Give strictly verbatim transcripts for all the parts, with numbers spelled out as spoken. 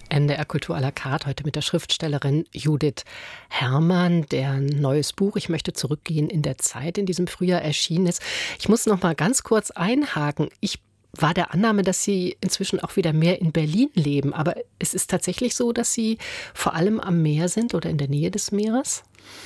N D R Kultur à la carte, heute mit der Schriftstellerin Judith Herrmann, deren neues Buch Ich möchte zurückgehen in der Zeit in diesem Frühjahr erschienen ist. Ich muss noch mal ganz kurz einhaken. Ich war der Annahme, dass Sie inzwischen auch wieder mehr in Berlin leben. Aber es ist tatsächlich so, dass Sie vor allem am Meer sind oder in der Nähe des Meeres?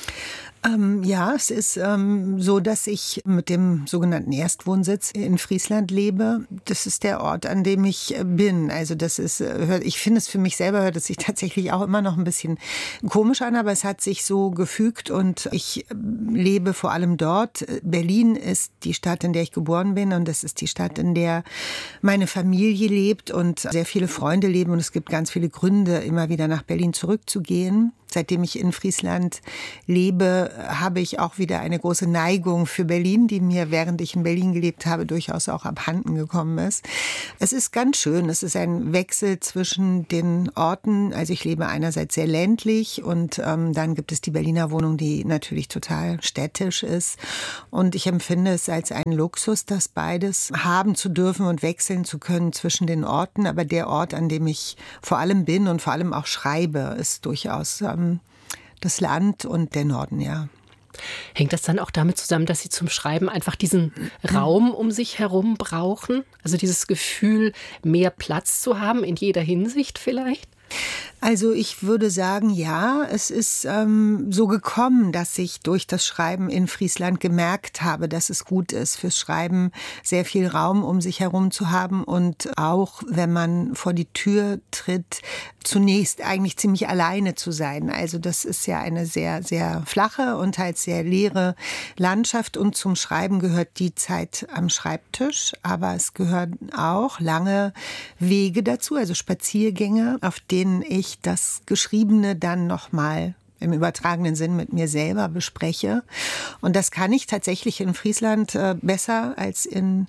Ähm, ja, es ist ähm, so, dass ich mit dem sogenannten Erstwohnsitz in Friesland lebe. Das ist der Ort, an dem ich bin. Also das ist, ich finde es für mich selber, hört es sich tatsächlich auch immer noch ein bisschen komisch an, aber es hat sich so gefügt und ich lebe vor allem dort. Berlin ist die Stadt, in der ich geboren bin, und es ist die Stadt, in der meine Familie lebt und sehr viele Freunde leben, und es gibt ganz viele Gründe, immer wieder nach Berlin zurückzugehen. Seitdem ich in Friesland lebe, habe ich auch wieder eine große Neigung für Berlin, die mir, während ich in Berlin gelebt habe, durchaus auch abhanden gekommen ist. Es ist ganz schön. Es ist ein Wechsel zwischen den Orten. Also ich lebe einerseits sehr ländlich und ähm, dann gibt es die Berliner Wohnung, die natürlich total städtisch ist. Und ich empfinde es als einen Luxus, das beides haben zu dürfen und wechseln zu können zwischen den Orten. Aber der Ort, an dem ich vor allem bin und vor allem auch schreibe, ist durchaus ähm, das Land und der Norden, ja. Hängt das dann auch damit zusammen, dass Sie zum Schreiben einfach diesen Raum um sich herum brauchen? Also dieses Gefühl, mehr Platz zu haben in jeder Hinsicht vielleicht? Also ich würde sagen, ja, es ist ähm, so gekommen, dass ich durch das Schreiben in Friesland gemerkt habe, dass es gut ist, fürs Schreiben sehr viel Raum um sich herum zu haben und auch, wenn man vor die Tür tritt, zunächst eigentlich ziemlich alleine zu sein. Also das ist ja eine sehr, sehr flache und halt sehr leere Landschaft, und zum Schreiben gehört die Zeit am Schreibtisch, aber es gehören auch lange Wege dazu, also Spaziergänge, auf denen ich das Geschriebene dann nochmal im übertragenen Sinn mit mir selber bespreche. Und das kann ich tatsächlich in Friesland äh, besser als in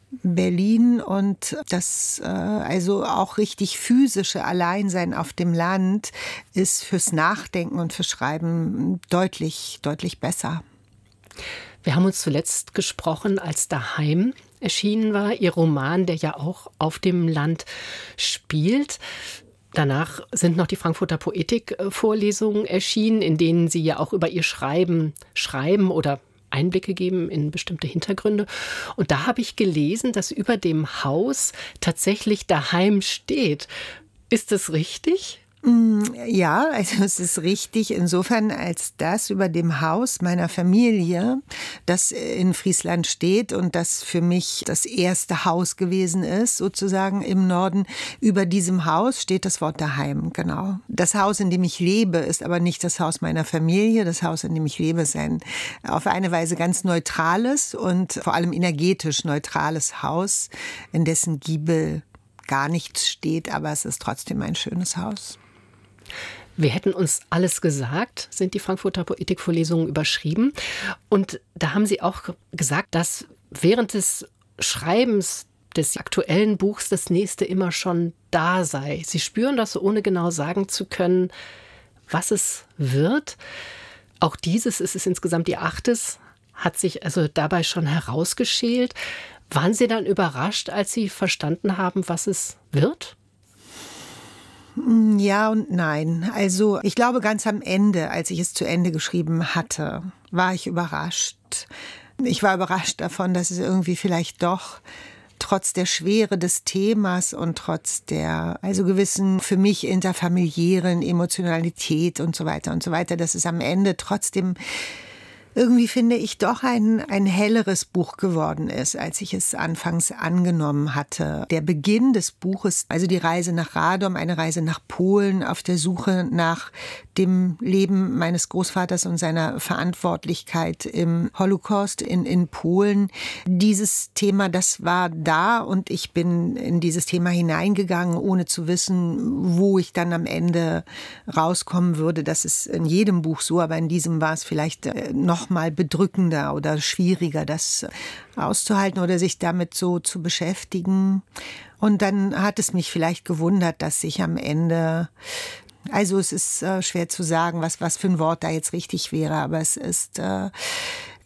Berlin, und das äh, also auch richtig physische Alleinsein auf dem Land ist fürs Nachdenken und fürs Schreiben deutlich, deutlich besser. Wir haben uns zuletzt gesprochen, als Daheim erschienen war, Ihr Roman, der ja auch auf dem Land spielt. Danach sind noch die Frankfurter Poetik-Vorlesungen erschienen, in denen Sie ja auch über Ihr Schreiben schreiben oder Einblicke geben in bestimmte Hintergründe. Und da habe ich gelesen, dass über dem Haus tatsächlich Daheim steht. Ist das richtig? Ja, also es ist richtig insofern, als das über dem Haus meiner Familie, das in Friesland steht und das für mich das erste Haus gewesen ist, sozusagen im Norden. Über diesem Haus steht das Wort Daheim, genau. Das Haus, in dem ich lebe, ist aber nicht das Haus meiner Familie. Das Haus, in dem ich lebe, ist ein auf eine Weise ganz neutrales und vor allem energetisch neutrales Haus, in dessen Giebel gar nichts steht, aber es ist trotzdem ein schönes Haus. Wir hätten uns alles gesagt, sind die Frankfurter Poetikvorlesungen überschrieben. Und da haben Sie auch gesagt, dass während des Schreibens des aktuellen Buchs das nächste immer schon da sei. Sie spüren das, ohne genau sagen zu können, was es wird. Auch dieses, es ist insgesamt Ihr achtes, hat sich also dabei schon herausgeschält. Waren Sie dann überrascht, als Sie verstanden haben, was es wird? Ja und nein. Also ich glaube, ganz am Ende, als ich es zu Ende geschrieben hatte, war ich überrascht. Ich war überrascht davon, dass es irgendwie vielleicht doch trotz der Schwere des Themas und trotz der also gewissen für mich interfamiliären Emotionalität und so weiter und so weiter, dass es am Ende trotzdem irgendwie, finde ich, doch ein, ein helleres Buch geworden ist, als ich es anfangs angenommen hatte. Der Beginn des Buches, also die Reise nach Radom, eine Reise nach Polen, auf der Suche nach dem Leben meines Großvaters und seiner Verantwortlichkeit im Holocaust in, in Polen. Dieses Thema, das war da, und ich bin in dieses Thema hineingegangen, ohne zu wissen, wo ich dann am Ende rauskommen würde. Das ist in jedem Buch so, aber in diesem war es vielleicht noch mal bedrückender oder schwieriger, das auszuhalten oder sich damit so zu beschäftigen. Und dann hat es mich vielleicht gewundert, dass ich am Ende, also es ist äh, schwer zu sagen, was, was für ein Wort da jetzt richtig wäre, aber es ist, äh,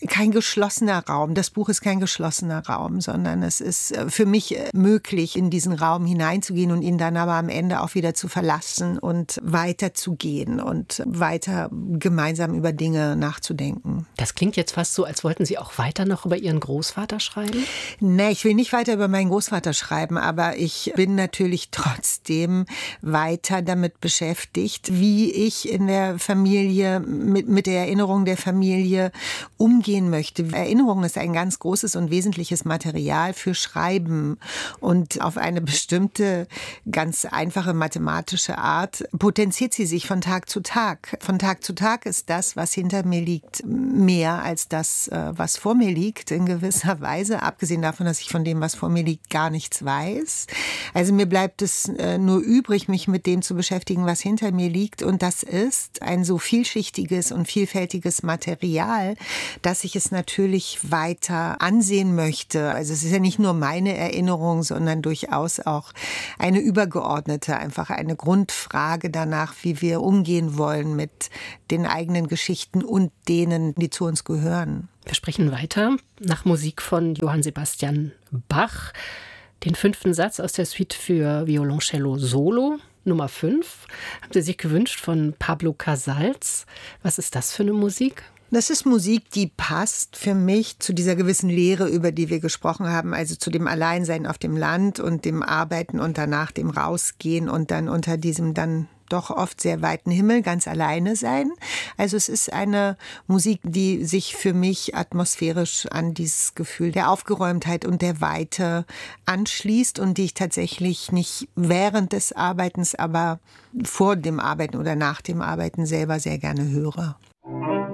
kein geschlossener Raum. Das Buch ist kein geschlossener Raum, sondern es ist für mich möglich, in diesen Raum hineinzugehen und ihn dann aber am Ende auch wieder zu verlassen und weiterzugehen und weiter gemeinsam über Dinge nachzudenken. Das klingt jetzt fast so, als wollten Sie auch weiter noch über Ihren Großvater schreiben? Nee, ich will nicht weiter über meinen Großvater schreiben, aber ich bin natürlich trotzdem weiter damit beschäftigt, wie ich in der Familie, mit, mit der Erinnerung der Familie umgehen möchte. Erinnerung ist ein ganz großes und wesentliches Material für Schreiben und auf eine bestimmte, ganz einfache mathematische Art potenziert sie sich von Tag zu Tag. Von Tag zu Tag ist das, was hinter mir liegt, mehr als das, was vor mir liegt, in gewisser Weise, abgesehen davon, dass ich von dem, was vor mir liegt, gar nichts weiß. Also mir bleibt es nur übrig, mich mit dem zu beschäftigen, was hinter mir liegt, und das ist ein so vielschichtiges und vielfältiges Material, dass ich es natürlich weiter ansehen möchte. Also es ist ja nicht nur meine Erinnerung, sondern durchaus auch eine übergeordnete, einfach eine Grundfrage danach, wie wir umgehen wollen mit den eigenen Geschichten und denen, die zu uns gehören. Wir sprechen weiter nach Musik von Johann Sebastian Bach. Den fünften Satz aus der Suite für Violoncello Solo, Nummer fünf, haben Sie sich gewünscht von Pablo Casals. Was ist das für eine Musik? Das ist Musik, die passt für mich zu dieser gewissen Leere, über die wir gesprochen haben, also zu dem Alleinsein auf dem Land und dem Arbeiten und danach dem Rausgehen und dann unter diesem dann doch oft sehr weiten Himmel ganz alleine sein. Also es ist eine Musik, die sich für mich atmosphärisch an dieses Gefühl der Aufgeräumtheit und der Weite anschließt und die ich tatsächlich nicht während des Arbeitens, aber vor dem Arbeiten oder nach dem Arbeiten selber sehr gerne höre.